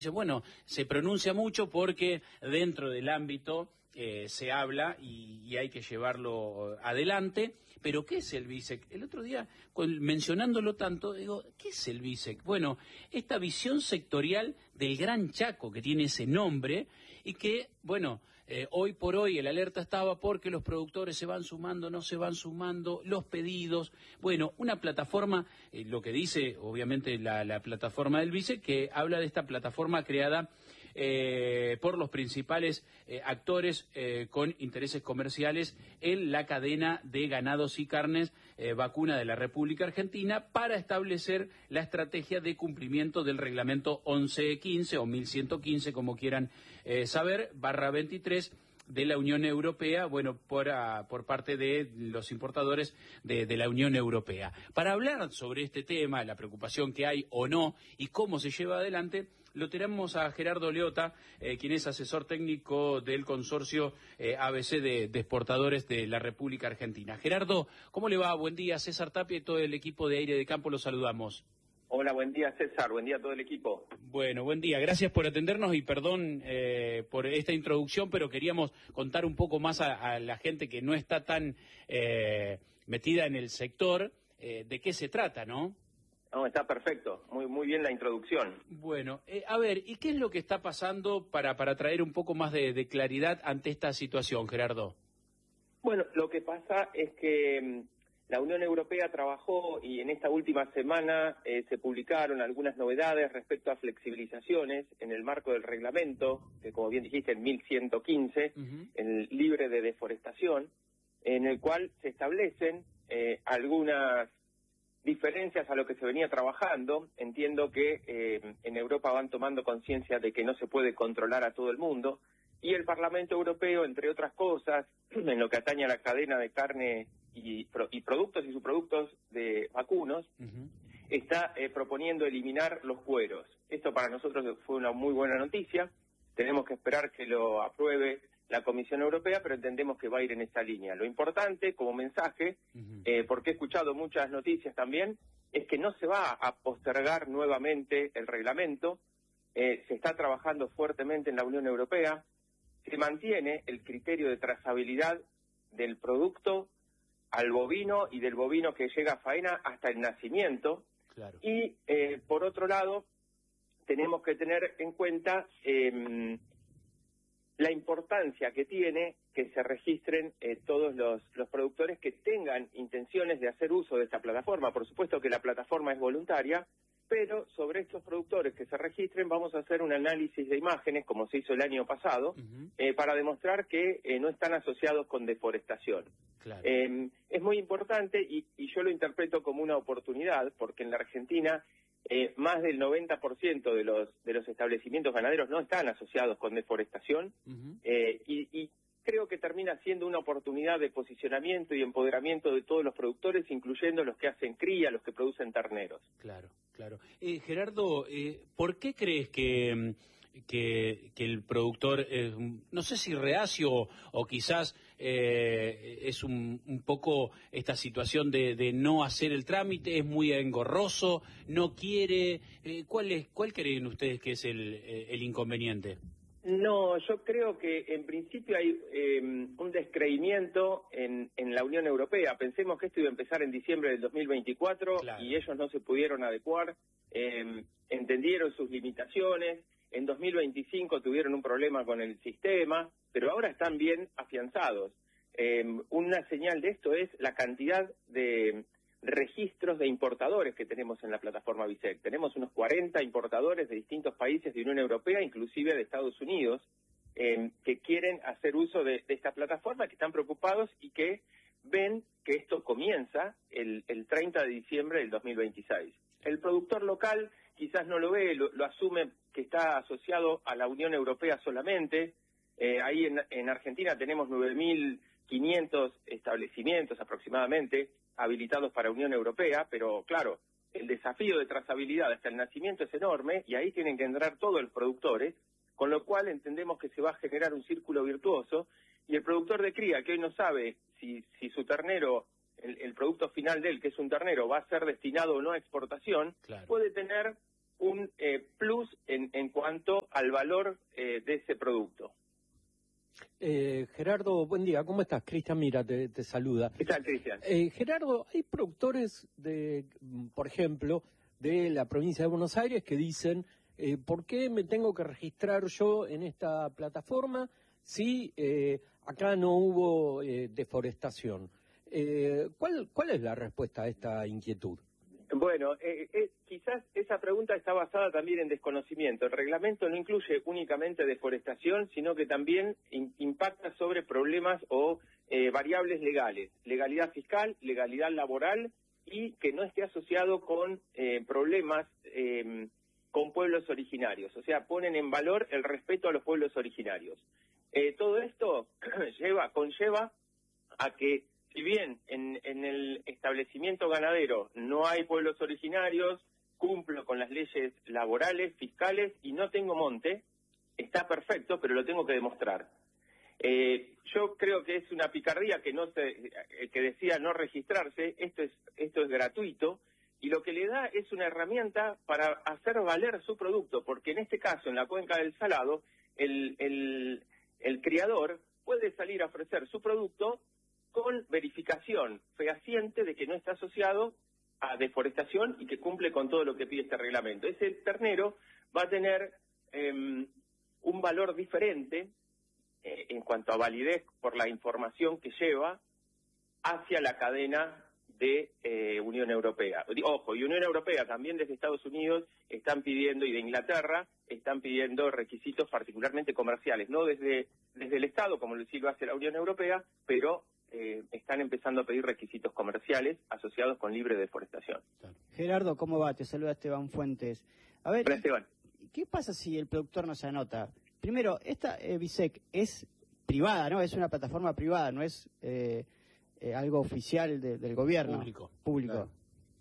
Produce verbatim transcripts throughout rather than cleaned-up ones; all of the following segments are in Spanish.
Bueno, se pronuncia mucho porque dentro del ámbito eh, se habla y, y hay que llevarlo adelante, pero ¿qué es el BISEC? El otro día, con, mencionándolo tanto, digo, ¿qué es el BISEC? Bueno, esta visión sectorial del Gran Chaco, que tiene ese nombre, y que, bueno, eh, hoy por hoy el alerta estaba porque los productores se van sumando, no se van sumando, los pedidos, bueno, una plataforma, eh, lo que dice obviamente la, la plataforma del BISEC, que habla de esta plataforma creada eh, por los principales eh, actores eh, con intereses comerciales en la cadena de ganados y carnes eh, vacuna de la República Argentina para establecer la estrategia de cumplimiento del reglamento once quince o mil ciento quince, como quieran eh, saber, barra veintitrés de la Unión Europea, bueno, por, uh, por parte de los importadores de, de la Unión Europea. Para hablar sobre este tema, la preocupación que hay o no y cómo se lleva adelante, lo tenemos a Gerardo Leota, eh, quien es asesor técnico del consorcio eh, A B C de, de exportadores de la República Argentina. Gerardo, ¿cómo le va? Buen día, César Tapia y todo el equipo de Aire de Campo, los saludamos. Hola, buen día César, buen día a todo el equipo. Bueno, buen día, gracias por atendernos y perdón eh, por esta introducción, pero queríamos contar un poco más a, a la gente que no está tan eh, metida en el sector, eh, de qué se trata, ¿no? No, está perfecto, muy muy bien la introducción. Bueno, eh, a ver, ¿y qué es lo que está pasando para, para traer un poco más de, de claridad ante esta situación, Gerardo? Bueno, lo que pasa es que la Unión Europea trabajó y en esta última semana eh, se publicaron algunas novedades respecto a flexibilizaciones en el marco del reglamento, que como bien dijiste, en mil ciento quince, uh-huh. el libre de deforestación, en el cual se establecen eh, algunas diferencias a lo que se venía trabajando. Entiendo que eh, en Europa van tomando conciencia de que no se puede controlar a todo el mundo, y el Parlamento Europeo, entre otras cosas, en lo que atañe a la cadena de carne y, y productos y subproductos de vacunos, uh-huh. está eh, proponiendo eliminar los cueros. Esto para nosotros fue una muy buena noticia. Tenemos que esperar que lo apruebe la Comisión Europea, pero entendemos que va a ir en esa línea. Lo importante, como mensaje, uh-huh. eh, porque he escuchado muchas noticias también, es que no se va a postergar nuevamente el reglamento. Eh, se está trabajando fuertemente en la Unión Europea. Se mantiene el criterio de trazabilidad del producto al bovino y del bovino que llega a faena hasta el nacimiento. Claro. Y, eh, por otro lado, tenemos que tener en cuenta eh, la importancia que tiene que se registren eh, todos los, los productores que tengan intenciones de hacer uso de esta plataforma. Por supuesto que la plataforma es voluntaria, pero sobre estos productores que se registren vamos a hacer un análisis de imágenes, como se hizo el año pasado, uh-huh. eh, para demostrar que eh, no están asociados con deforestación. Claro. Eh, es muy importante y, y yo lo interpreto como una oportunidad, porque en la Argentina eh, más del noventa por ciento de los, de los establecimientos ganaderos no están asociados con deforestación, uh-huh. eh, y, y creo que termina siendo una oportunidad de posicionamiento y empoderamiento de todos los productores, incluyendo los que hacen cría, los que producen terneros. Claro, claro. Eh, Gerardo, eh, ¿por qué crees que, que, que el productor, eh, no sé si reacio o, o quizás eh, es un, un poco esta situación de, de no hacer el trámite, es muy engorroso, no quiere? Eh, ¿cuál es, cuál creen ustedes que es el, el inconveniente? No, yo creo que en principio hay eh, un descreimiento en, en la Unión Europea. Pensemos que esto iba a empezar en diciembre del dos mil veinticuatro, claro. y ellos no se pudieron adecuar, eh, entendieron sus limitaciones. En dos mil veinticinco tuvieron un problema con el sistema, pero ahora están bien afianzados. Eh, una señal de esto es la cantidad de registros de importadores que tenemos en la plataforma BISEC. Tenemos unos cuarenta importadores de distintos países de Unión Europea, inclusive de Estados Unidos, eh, que quieren hacer uso de, de esta plataforma, que están preocupados y que ven que esto comienza el, el treinta de diciembre del dos mil veintiséis. El productor local quizás no lo ve, lo, lo asume que está asociado a la Unión Europea solamente. Eh, ahí en, en Argentina tenemos nueve mil quinientos establecimientos aproximadamente habilitados para Unión Europea, pero claro, el desafío de trazabilidad hasta el nacimiento es enorme y ahí tienen que entrar todos los productores, con lo cual entendemos que se va a generar un círculo virtuoso y el productor de cría que hoy no sabe si, si su ternero, el, el producto final de él, que es un ternero, va a ser destinado o no a exportación, claro. puede tener un eh, plus en, en cuanto al valor eh, de ese producto. Eh, Gerardo, buen día, ¿cómo estás? Cristian Mira te, te saluda. ¿Qué tal, Cristian? Eh, Gerardo, hay productores, de, por ejemplo, de la provincia de Buenos Aires que dicen, eh, ¿por qué me tengo que registrar yo en esta plataforma si eh, acá no hubo eh, deforestación? Eh, ¿cuál, ¿Cuál es la respuesta a esta inquietud? Bueno, eh, eh, quizás esa pregunta está basada también en desconocimiento. El reglamento no incluye únicamente deforestación, sino que también in, impacta sobre problemas o eh, variables legales, legalidad fiscal, legalidad laboral y que no esté asociado con eh, problemas eh, con pueblos originarios. O sea, ponen en valor el respeto a los pueblos originarios. Eh, todo esto lleva, conlleva a que, si bien en, en el establecimiento ganadero no hay pueblos originarios, cumplo con las leyes laborales, fiscales y no tengo monte, está perfecto, pero lo tengo que demostrar. Eh, yo creo que es una picardía que no se, que decía no registrarse, esto es, esto es gratuito, y lo que le da es una herramienta para hacer valer su producto, porque en este caso, en la cuenca del Salado, el, el, el criador puede salir a ofrecer su producto con verificación fehaciente de que no está asociado a deforestación y que cumple con todo lo que pide este reglamento. Ese ternero va a tener eh, un valor diferente eh, en cuanto a validez por la información que lleva hacia la cadena de eh, Unión Europea. Ojo, y Unión Europea también desde Estados Unidos están pidiendo, y de Inglaterra, están pidiendo requisitos particularmente comerciales, no desde, desde el Estado, como sí lo hace la Unión Europea, pero Eh, están empezando a pedir requisitos comerciales asociados con libre deforestación. Gerardo, ¿cómo va? Te saluda Esteban Fuentes. A ver, Hola, Esteban. ¿Qué pasa si el productor no se anota? Primero, esta eh, BISEC es privada, ¿no? Es una plataforma privada, no es eh, eh, algo oficial de, del gobierno. Público. Público. Claro.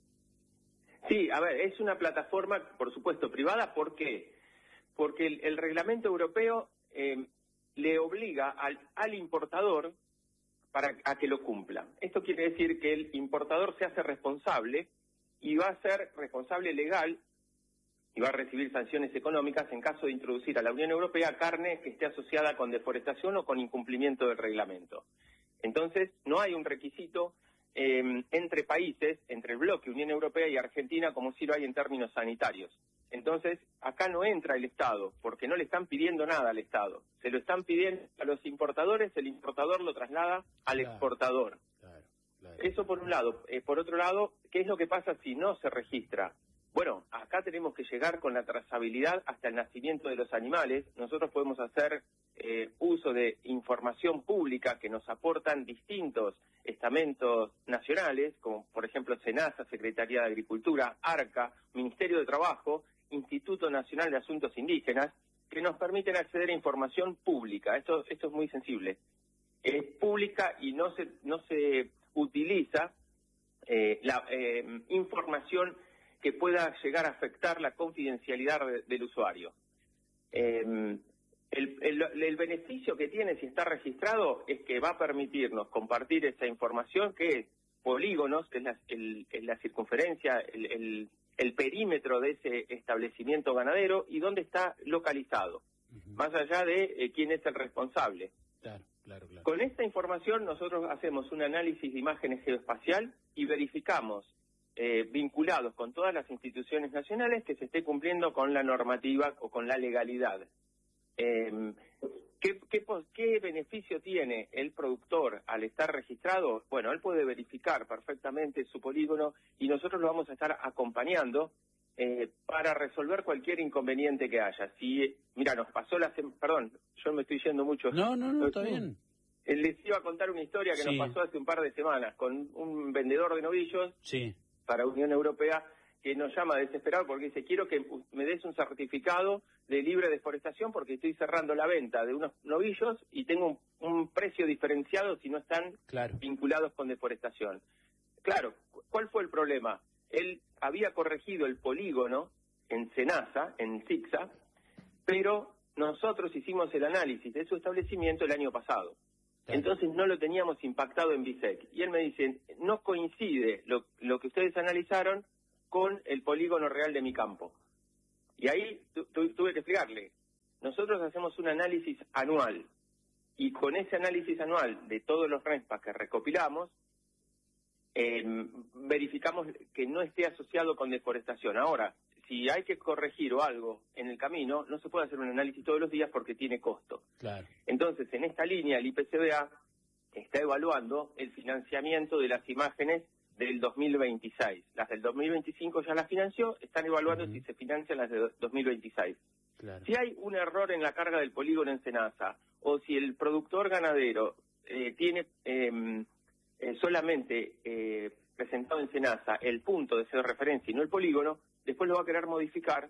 Sí, a ver, es una plataforma, por supuesto, privada. ¿Por qué? Porque el, el reglamento europeo eh, le obliga al, al importador para a que lo cumpla. Esto quiere decir que el importador se hace responsable y va a ser responsable legal y va a recibir sanciones económicas en caso de introducir a la Unión Europea carne que esté asociada con deforestación o con incumplimiento del reglamento. Entonces, no hay un requisito eh, entre países, entre el bloque Unión Europea y Argentina, como sí lo hay en términos sanitarios. Entonces, acá no entra el Estado, porque no le están pidiendo nada al Estado. Se lo están pidiendo a los importadores, el importador lo traslada al Claro, exportador. Claro, claro. Eso por un lado. Eh, por otro lado, ¿qué es lo que pasa si no se registra? Bueno, acá tenemos que llegar con la trazabilidad hasta el nacimiento de los animales. Nosotros podemos hacer eh, uso de información pública que nos aportan distintos estamentos nacionales, como por ejemplo SENASA, Secretaría de Agricultura, ARCA, Ministerio de Trabajo, Instituto Nacional de Asuntos Indígenas, que nos permiten acceder a información pública. Esto, esto es muy sensible. Es pública y no se, no se utiliza eh, la eh, información que pueda llegar a afectar la confidencialidad de, del usuario. Eh, el, el, el beneficio que tiene si está registrado es que va a permitirnos compartir esa información, que es polígonos, que es la, el, es la circunferencia, el, el, el perímetro de ese establecimiento ganadero y dónde está localizado, uh-huh. más allá de eh, quién es el responsable. Claro, claro, claro. Con esta información nosotros hacemos un análisis de imágenes geoespacial y verificamos Eh, vinculados con todas las instituciones nacionales que se esté cumpliendo con la normativa o con la legalidad. Eh, ¿qué, qué, ¿Qué beneficio tiene el productor al estar registrado? Bueno, él puede verificar perfectamente su polígono y nosotros lo vamos a estar acompañando eh, para resolver cualquier inconveniente que haya. Si, mira, nos pasó la semana, perdón, yo me estoy yendo mucho. No, no, no, está bien. Les iba a contar una historia que sí. nos pasó hace un par de semanas con un vendedor de novillos. Sí. Para Unión Europea, que nos llama desesperado porque dice, quiero que me des un certificado de libre deforestación porque estoy cerrando la venta de unos novillos y tengo un, un precio diferenciado si no están claro. vinculados con deforestación. Claro, ¿cuál fue el problema? Él había corregido el polígono en SENASA, en SICSA, pero nosotros hicimos el análisis de su establecimiento el año pasado. Entonces no lo teníamos impactado en BISEC. Y él me dice, no coincide lo, lo que ustedes analizaron con el polígono real de mi campo. Y ahí tu, tu, tuve que explicarle, nosotros hacemos un análisis anual, y con ese análisis anual de todos los RENSPA que recopilamos, eh, verificamos que no esté asociado con deforestación. Ahora, si hay que corregir o algo en el camino, no se puede hacer un análisis todos los días porque tiene costo. Claro. Entonces, en esta línea, el I P C B A está evaluando el financiamiento de las imágenes del dos mil veintiséis. Las del dos mil veinticinco ya las financió, están evaluando uh-huh. si se financian las de dos mil veintiséis. Claro. Si hay un error en la carga del polígono en Senasa, o si el productor ganadero eh, tiene eh, eh, solamente eh, presentado en Senasa el punto de cero referencia y no el polígono, después lo va a querer modificar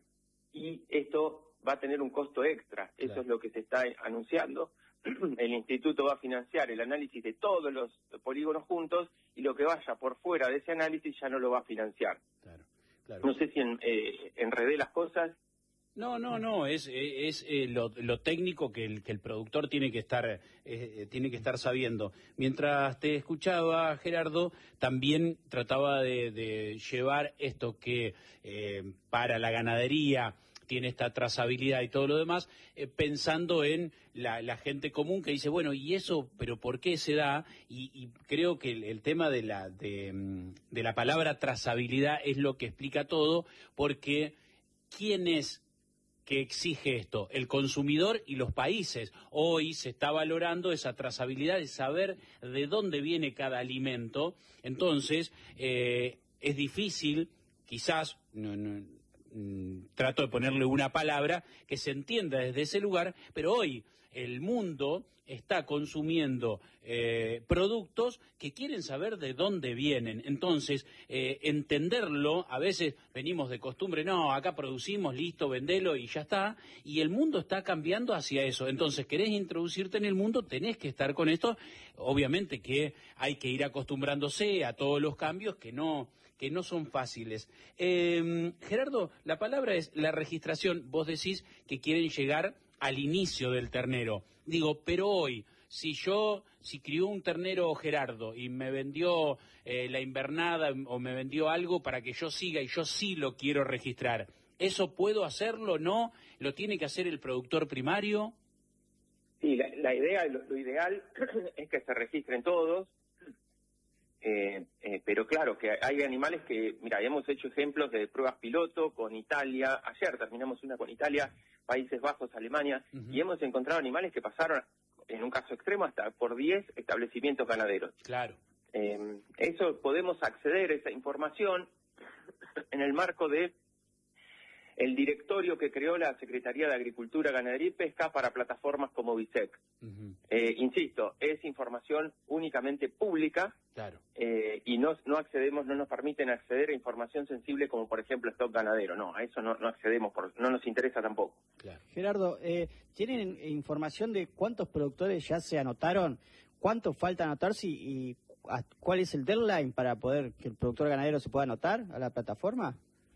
y esto va a tener un costo extra. Claro. Eso es lo que se está anunciando. El instituto va a financiar el análisis de todos los polígonos juntos y lo que vaya por fuera de ese análisis ya no lo va a financiar. Claro, claro. No sé si en, eh, enredé las cosas. No, no, no, es, es, es eh, lo, lo técnico que el, que el productor tiene que estar eh, tiene que estar sabiendo. Mientras te escuchaba, Gerardo, también trataba de, de llevar esto que eh, para la ganadería tiene esta trazabilidad y todo lo demás, eh, pensando en la, la gente común que dice, bueno, ¿y eso, pero por qué se da? Y, y creo que el, el tema de la, de, de la palabra trazabilidad es lo que explica todo, porque ¿quién es que exige esto? El consumidor y los países. Hoy se está valorando esa trazabilidad de saber de dónde viene cada alimento. Entonces, eh, es difícil, quizás, no, no, trato de ponerle una palabra que se entienda desde ese lugar, pero hoy el mundo está consumiendo eh, productos que quieren saber de dónde vienen. Entonces, eh, entenderlo, a veces venimos de costumbre, no, acá producimos, listo, vendelo y ya está, y el mundo está cambiando hacia eso. Entonces, querés introducirte en el mundo, tenés que estar con esto. Obviamente que hay que ir acostumbrándose a todos los cambios que no... que no son fáciles. Eh, Gerardo, la palabra es la registración. Vos decís que quieren llegar al inicio del ternero. Digo, pero hoy, si yo, si crió un ternero Gerardo y me vendió eh, la invernada o me vendió algo para que yo siga y yo sí lo quiero registrar, ¿eso puedo hacerlo? ¿No? ¿Lo tiene que hacer el productor primario? Sí, la, la idea, lo, lo ideal es que se registren todos. Eh, eh, pero claro, que hay animales que, mira, hemos hecho ejemplos de pruebas piloto con Italia, ayer terminamos una con Italia, Países Bajos, Alemania, uh-huh. y hemos encontrado animales que pasaron, en un caso extremo, hasta por diez establecimientos ganaderos. Claro. Eh, eso podemos acceder a esa información en el marco de el directorio que creó la Secretaría de Agricultura, Ganadería y Pesca para plataformas como BISEC. Uh-huh. Eh, insisto, es información únicamente pública. Claro. Eh, y no, no accedemos, no nos permiten acceder a información sensible como por ejemplo stock ganadero. No, a eso no, no accedemos, por, no nos interesa tampoco. Claro. Gerardo, eh, ¿tienen información de cuántos productores ya se anotaron? ¿Cuántos falta anotarse y, y cuál es el deadline para poder que el productor ganadero se pueda anotar a la plataforma?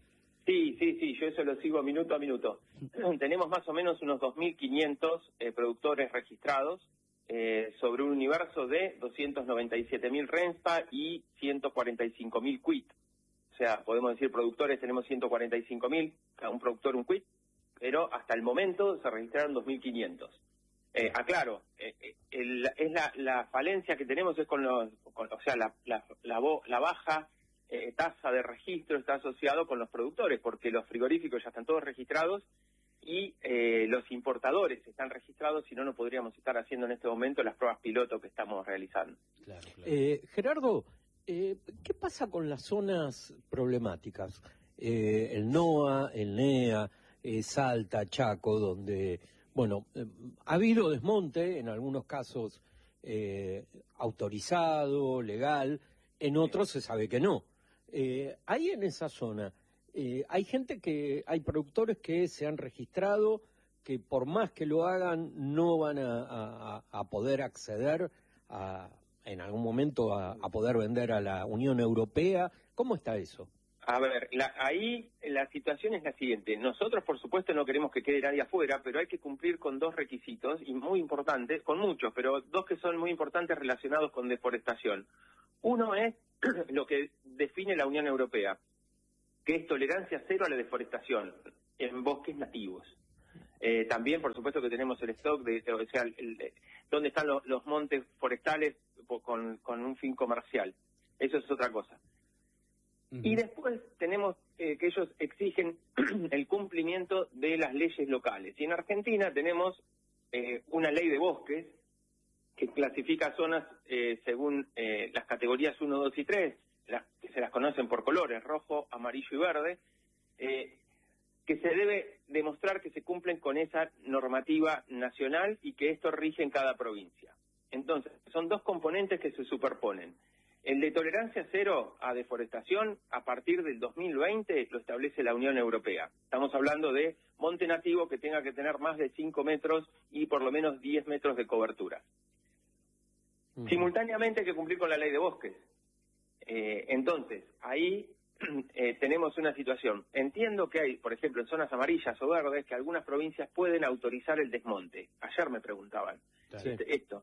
Sí, sí, sí, yo eso lo sigo minuto a minuto. Tenemos más o menos unos dos mil quinientos eh, productores registrados eh, sobre un universo de doscientos noventa y siete mil RENSPA y ciento cuarenta y cinco mil Q I T. O sea, podemos decir productores tenemos ciento cuarenta y cinco mil, cada un productor un Q I T, pero hasta el momento se registraron dos mil quinientos. Eh, aclaro, eh, el, es la, la falencia que tenemos es con los, con, o sea, la, la, la, la baja Eh, tasa de registro está asociado con los productores, porque los frigoríficos ya están todos registrados y eh, los importadores están registrados, si no, no podríamos estar haciendo en este momento las pruebas piloto que estamos realizando. Claro, claro. Eh, Gerardo, eh, ¿qué pasa con las zonas problemáticas? Eh, el NOA, el NEA, eh, Salta, Chaco, donde, bueno, eh, ha habido desmonte, en algunos casos eh, autorizado, legal, en otros se sabe que no. Eh, ahí en esa zona, eh, hay gente que, hay productores que se han registrado, que por más que lo hagan, no van a, a, a poder acceder a, en algún momento a, a poder vender a la Unión Europea. ¿Cómo está eso? A ver, la, ahí la situación es la siguiente. Nosotros, por supuesto, no queremos que quede nadie afuera, pero hay que cumplir con dos requisitos, y muy importantes, con muchos, pero dos que son muy importantes relacionados con deforestación. Uno es lo que define la Unión Europea, que es tolerancia cero a la deforestación. en bosques nativos. Eh, también, por supuesto, que tenemos el stock de, o sea, el, el, dónde están los, los montes forestales con, con un fin comercial. Eso es otra cosa. Uh-huh. Y después tenemos eh, que ellos exigen el cumplimiento de las leyes locales. Y en Argentina tenemos eh, una ley de bosques que clasifica zonas eh, según eh, las categorías uno, dos y tres, las, que se las conocen por colores, rojo, amarillo y verde, eh, que se debe demostrar que se cumplen con esa normativa nacional y que esto rige en cada provincia. Entonces, son dos componentes que se superponen. El de tolerancia cero a deforestación, a partir del dos mil veinte, lo establece la Unión Europea. Estamos hablando de monte nativo que tenga que tener más de cinco metros y por lo menos diez metros de cobertura. Uh-huh. Simultáneamente hay que cumplir con la ley de bosques. Eh, entonces, ahí eh, tenemos una situación. Entiendo que hay, por ejemplo, en zonas amarillas o verdes, que algunas provincias pueden autorizar el desmonte. Ayer me preguntaban sí. este, esto.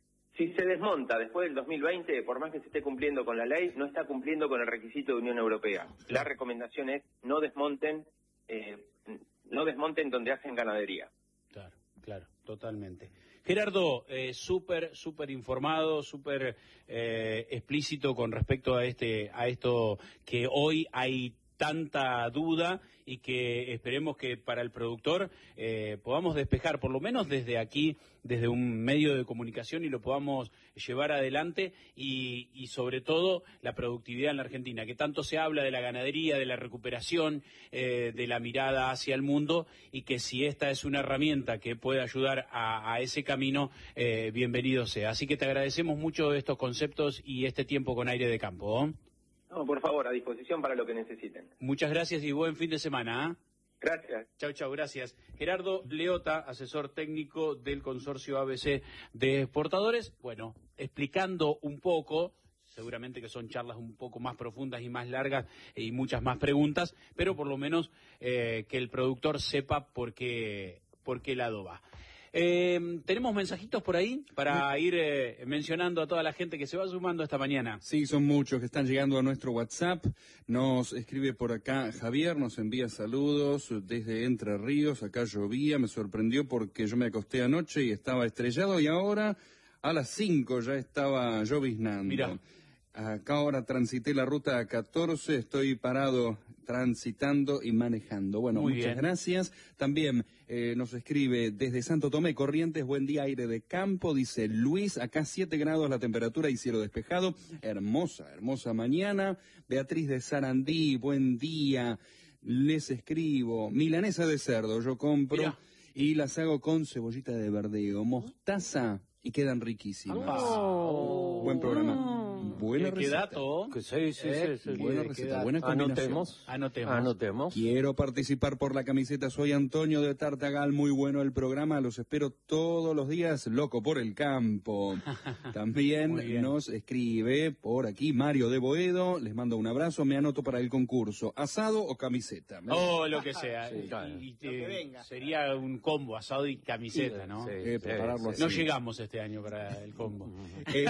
Si se desmonta después del dos mil veinte, por más que se esté cumpliendo con la ley, no está cumpliendo con el requisito de Unión Europea. La recomendación es no desmonten, eh, no desmonten donde hacen ganadería. Claro, claro, totalmente. Gerardo, eh, súper, súper informado, súper eh, explícito con respecto a este, a esto que hoy hay tanta duda y que esperemos que para el productor eh, podamos despejar, por lo menos desde aquí, desde un medio de comunicación, y lo podamos llevar adelante y, y sobre todo la productividad en la Argentina, que tanto se habla de la ganadería, de la recuperación, eh, de la mirada hacia el mundo, y que si esta es una herramienta que puede ayudar a, a ese camino, eh, bienvenido sea. Así que te agradecemos mucho estos conceptos y este tiempo con Aire de Campo, ¿eh? No, por favor, a disposición para lo que necesiten. Muchas gracias y buen fin de semana, ¿eh? Gracias. Chau, chau, gracias. Gerardo Leota, asesor técnico del consorcio A B C de exportadores. Bueno, explicando un poco, seguramente que son charlas un poco más profundas y más largas y muchas más preguntas, pero por lo menos eh, que el productor sepa por qué, por qué lado va. Eh, ¿Tenemos mensajitos por ahí para ir eh, mencionando a toda la gente que se va sumando esta mañana? Sí, son muchos que están llegando a nuestro WhatsApp. Nos escribe por acá Javier, nos envía saludos desde Entre Ríos. Acá llovía, me sorprendió porque yo me acosté anoche y estaba estrellado y ahora a las cinco ya estaba lloviznando. Mirá. Acá ahora transité la ruta catorce, estoy parado transitando y manejando. Bueno, Muy muchas bien. gracias. También eh, nos escribe desde Santo Tomé, Corrientes, buen día, Aire de Campo, dice Luis, acá siete grados la temperatura y cielo despejado, hermosa, hermosa mañana. Beatriz de Sarandí, buen día, les escribo, milanesa de cerdo, yo compro Mirá. y las hago con cebollita de verdeo, mostaza y quedan riquísimas. Oh. Buen programa. Buena ¿Qué receta. dato? Que sí, sí, Eh, sí, sí. Buena ¿Qué receta, dato? buena combinación. Anotemos. Anotemos. Anotemos. Quiero participar por la camiseta, soy Antonio de Tartagal, muy bueno el programa, los espero todos los días, loco por el campo. Muy También bien. nos escribe por aquí Mario de Boedo, les mando un abrazo, me anoto para el concurso, asado o camiseta. Oh, lo que sea. Sí, Y- claro. y- Lo que eh, venga. Sería un combo, asado y camiseta, ¿no? Sí, Eh, sí, prepararlo sí. No así. llegamos este año para el combo. Eh,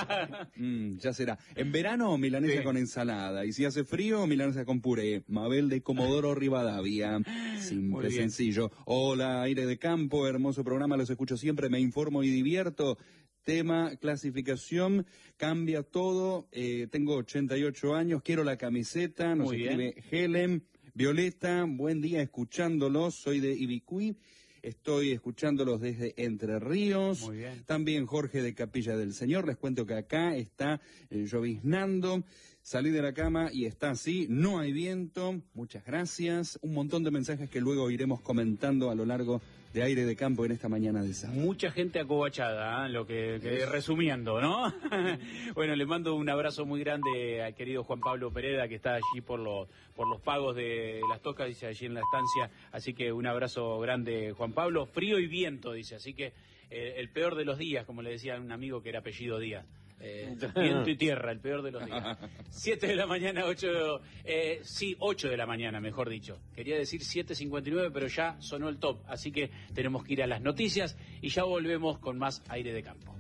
mm, ya será. En verano, milanesa Sí. con ensalada. Y si hace frío, milanesa con puré. Mabel de Comodoro Rivadavia. Muy Simple, bien. sencillo. Hola, Aire de Campo, hermoso programa, los escucho siempre, me informo y divierto. Tema, clasificación, cambia todo. Eh, tengo ochenta y ocho años, quiero la camiseta. Nos Muy bien. escribe Helen. Violeta, buen día escuchándolos. Soy de Ibicuí. Estoy escuchándolos desde Entre Ríos. Muy bien. También Jorge de Capilla del Señor. Les cuento que acá está eh, lloviznando. Salí de la cama y está así. No hay viento. Muchas gracias. Un montón de mensajes que luego iremos comentando a lo largo de Aire de Campo en esta mañana de sábado. Mucha gente acobachada, ¿eh? Lo que, que resumiendo, ¿no? Bueno, le mando un abrazo muy grande al querido Juan Pablo Pereda, que está allí por los por los pagos de las tocas, dice, allí en la estancia. Así que un abrazo grande, Juan Pablo. Frío y viento, dice. Así que eh, el peor de los días, como le decía a un amigo que era apellido Díaz. Eh, viento y tierra, el peor de los días. Siete de la mañana, ocho, eh, sí, ocho de la mañana, mejor dicho. Quería decir siete cincuenta y nueve, pero ya sonó el top, así que tenemos que ir a las noticias y ya volvemos con más Aire de Campo.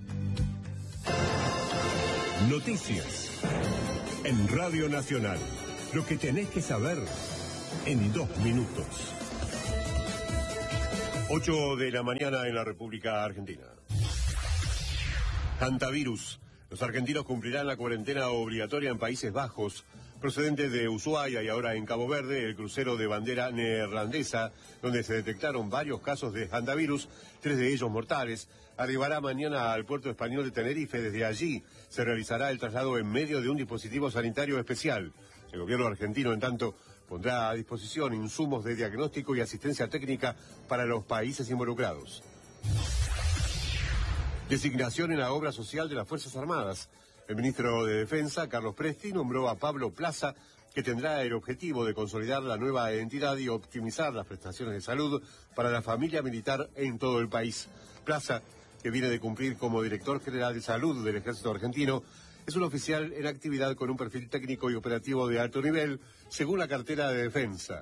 Noticias en Radio Nacional. Lo que tenés que saber en dos minutos. ocho de la mañana en la República Argentina. Hantavirus. Los argentinos cumplirán la cuarentena obligatoria en Países Bajos, procedentes de Ushuaia y ahora en Cabo Verde, el crucero de bandera neerlandesa, donde se detectaron varios casos de hantavirus, tres de ellos mortales, arribará mañana al puerto español de Tenerife. Desde allí se realizará el traslado en medio de un dispositivo sanitario especial. El gobierno argentino, en tanto, pondrá a disposición insumos de diagnóstico y asistencia técnica para los países involucrados. Designación en la obra social de las Fuerzas Armadas. El ministro de Defensa, Carlos Presti, nombró a Pablo Plaza, que tendrá el objetivo de consolidar la nueva entidad y optimizar las prestaciones de salud para la familia militar en todo el país. Plaza, que viene de cumplir como director general de salud del Ejército Argentino, es un oficial en actividad con un perfil técnico y operativo de alto nivel, según la cartera de Defensa.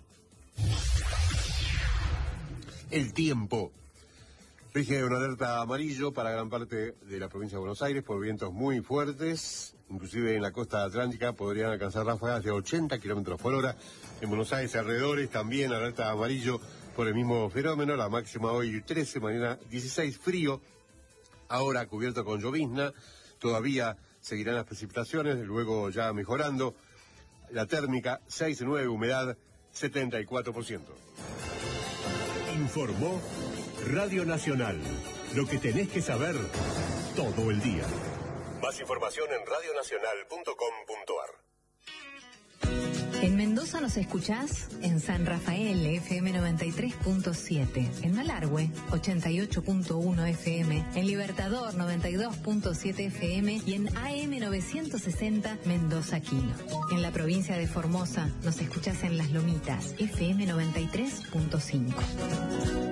El tiempo. Rige una alerta amarillo para gran parte de la provincia de Buenos Aires por vientos muy fuertes, inclusive en la costa atlántica podrían alcanzar ráfagas de ochenta kilómetros por hora. En Buenos Aires y alrededores también alerta amarillo por el mismo fenómeno. La máxima hoy trece, mañana dieciséis, frío, ahora cubierto con llovizna. Todavía seguirán las precipitaciones, luego ya mejorando. La térmica seis nueve, humedad setenta y cuatro por ciento. Informó Radio Nacional. Lo que tenés que saber todo el día. Más información en radio nacional punto com punto ar. En Mendoza nos escuchás en San Rafael, F M noventa y tres punto siete, en Malargüe, ochenta y ocho punto uno F M, en Libertador, noventa y dos punto siete F M y en A M novecientos sesenta Mendoza Quino. En la provincia de Formosa nos escuchás en Las Lomitas, F M noventa y tres punto cinco.